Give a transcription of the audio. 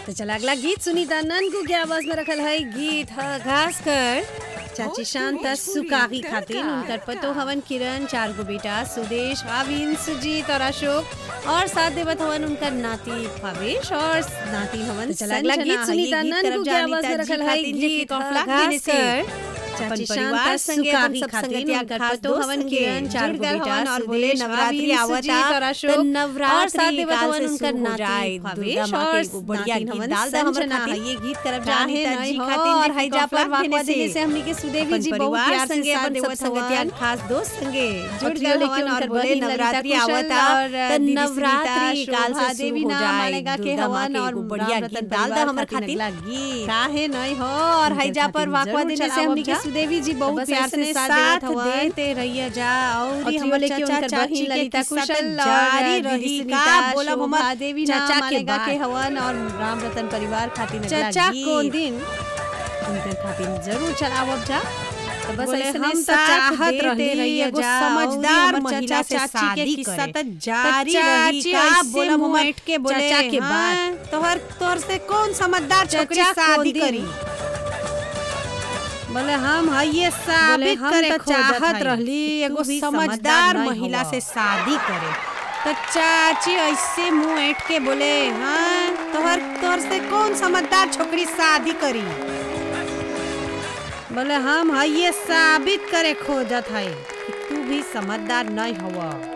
तो चला अगला गीत सुनीता ननकू के आवाज में रखल है। गीत ह घासकर चाची शांता सुकागी खातिन उनकर पतो हवन किरण, 4 गो बेटा सुदेश, आविन, सुजीत और अशोक और साथ देवत हवन उनकर नाती भावेश और नाती हवन। तो चला अगला गीत सुनीता ननकू के आवाज में रखल है। गीत ह घासकर चाची शांता सुकागी खातिन उनकर पतो हवन किरण, 4 गो बेटा और बोले नवरात्रि आवता और अशोक और साथ देवत हवन उनकर नाती भावेश और बढ़िया गीत डाल दा हमर खातिर। ये गीत करब जानीता जी खातिर और हैजा पर वाकवा देने से हमनी के सुदेवी जी बहुत प्यार संगे अपन देवत संगतिया खास दोस्त संगे जुड़ गए लेकिन और बोले नवरात्रि आवता और नवरात्रि काल से देवी हो जाए के हवन और बढ़िया गीत डाल दा हमर खातिर। काहे नहीं हो और हैजा पर वाकवा देने से हमनी के सुदेवी जी बहुत प्यार से साथ देते रहिए जा और हम लोग के उनकर बहन ललिता कुशल जारी रही का बोलब हमर देवी चाचा के हवन और राम रतन परिवार खातिर चाचा कौन दिन उनकर खातिर जरूर चलावब जा। तो बस ऐसे हम चाहत रही एगो समझदार महिला से शादी किस्सा त जारी रही का बोलब हम बैठ के बोले चाचा के बाद तोहर से कौन समझदार छोकरी शादी करी। बोले हम ये साबित करे चाहत रहली एगो समझदार महिला से शादी करे। तो चाची ऐसे मुंह ऐठ के बोले हाँ तोहर से कौन समझदार छोकरी शादी करी। बोले हम ये साबित करे खोजत है कि तू भी समझदार नहीं हवा।